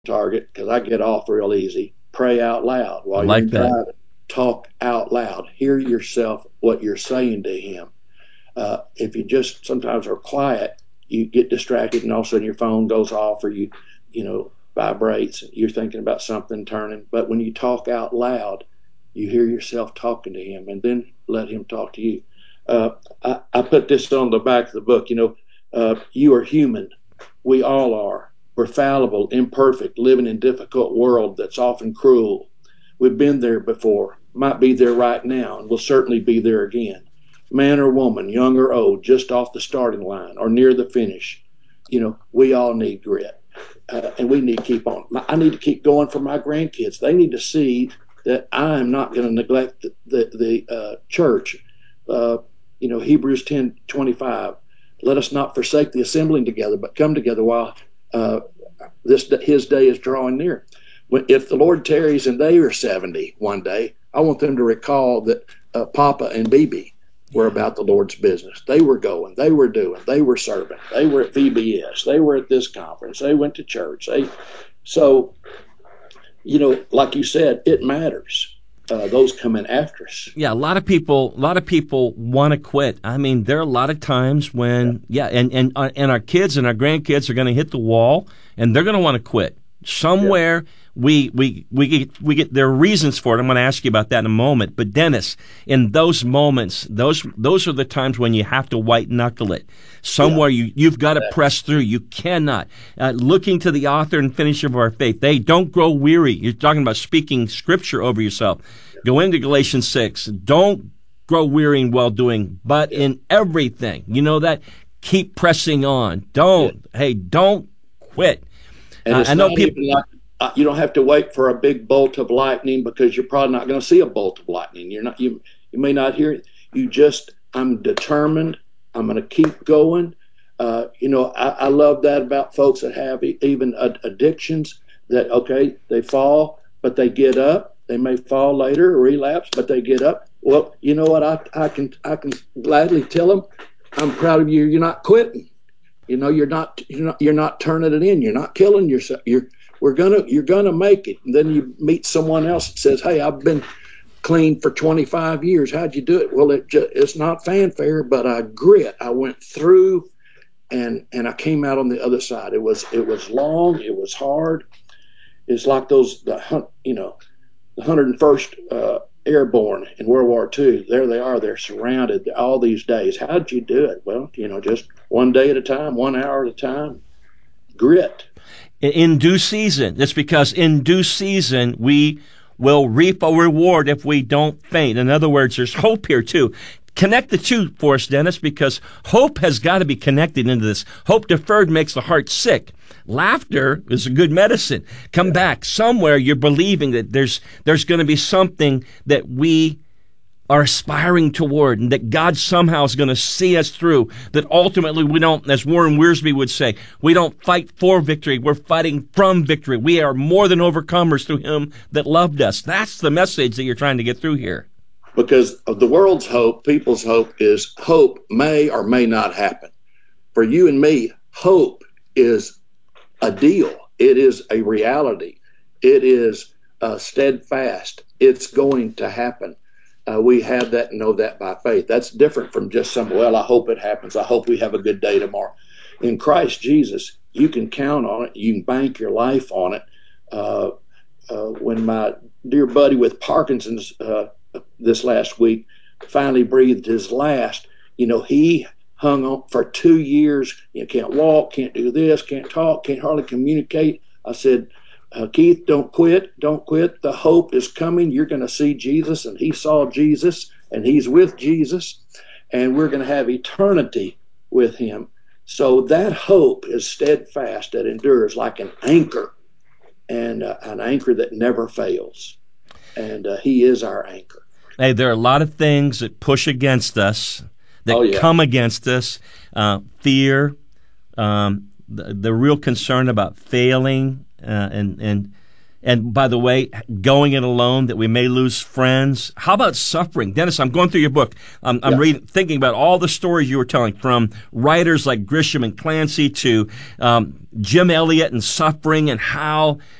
target because I get off real easy. Pray out loud I while you're like that. driving. Talk out loud. Hear yourself what you're saying to him. If you just sometimes are quiet, you get distracted, and all of a sudden your phone goes off, or vibrates. You're thinking about something turning. But when you talk out loud, you hear yourself talking to him, and then let him talk to you. I put this on the back of the book. You are human. We all are. We're fallible, imperfect, living in a difficult world that's often cruel. We've been there before, might be there right now, and will certainly be there again. Man or woman, young or old, just off the starting line or near the finish. We all need grit, and we need to keep on. I need to keep going for my grandkids. They need to see that I'm not going to neglect the church. Hebrews 10:25. Let us not forsake the assembling together, but come together while his day is drawing near. If the Lord tarries and they are 70 one day, I want them to recall that Papa and BB were about the Lord's business. They were going, they were doing, they were serving, they were at VBS, they were at this conference, they went to church. Like you said, it matters. Those coming after us. Yeah, a lot of people want to quit. I mean, there are a lot of times when, and our kids and our grandkids are going to hit the wall, and they're going to want to quit. Somewhere we get there are reasons for it. I'm going to ask you about that in a moment. But Dennis, in those moments, those are the times when you have to white knuckle it. Somewhere you've got to press through. You cannot. Looking to the author and finisher of our faith. They don't grow weary. You're talking about speaking scripture over yourself. Go into Galatians 6. Don't grow weary in well doing, but in everything. You know that? Keep pressing on. Don't quit. And it's not even like you don't have to wait for a big bolt of lightning, because you're probably not going to see a bolt of lightning. You may not hear it. I'm determined. I'm going to keep going. I love that about folks that have even addictions, that, they fall, but they get up. They may fall later or relapse, but they get up. Well, you know what? I can gladly tell them, I'm proud of you. You're not quitting. You're not turning it in. You're not killing yourself. You're gonna make it. And then you meet someone else that says, "Hey, I've been clean for 25 years. How'd you do it?" Well, it's not fanfare, but I grit. I went through, and I came out on the other side. It was long. It was hard. It's like the 101st Airborne in World War II. There they are. They're surrounded all these days. How'd you do it? Well, just one day at a time, 1 hour at a time. Grit. In due season. It's because in due season we will reap a reward if we don't faint. In other words, there's hope here too. Connect the two for us, Dennis, because hope has got to be connected into this. Hope deferred makes the heart sick. Laughter is a good medicine. Come back. Somewhere you're believing that there's going to be something that we are aspiring toward, and that God somehow is going to see us through, that ultimately we don't, as Warren Wiersbe would say, we don't fight for victory, we're fighting from victory. We are more than overcomers through him that loved us. That's the message that you're trying to get through here. Because of the world's hope, people's hope is hope may or may not happen. For you and me, hope is a deal. It is a reality. It is steadfast. It's going to happen. We have that and know that by faith. That's different from just I hope it happens. I hope we have a good day tomorrow. In Christ Jesus, you can count on it. You can bank your life on it. When my dear buddy with Parkinson's this last week finally breathed his last, he hung on for 2 years. Can't walk, can't do this, can't talk, can't hardly communicate. I said, Keith, don't quit. Don't quit. The hope is coming. You're going to see Jesus, and he saw Jesus, and he's with Jesus, and we're going to have eternity with him. So that hope is steadfast, that endures like an anchor, and an anchor that never fails. And he is our anchor. Hey, there are a lot of things that push against us, that come against us. Fear, the real concern about failing, and And by the way, going it alone, that we may lose friends. How about suffering? Dennis, I'm going through your book. I'm reading, thinking about all the stories you were telling, from writers like Grisham and Clancy to Jim Elliot and suffering, and how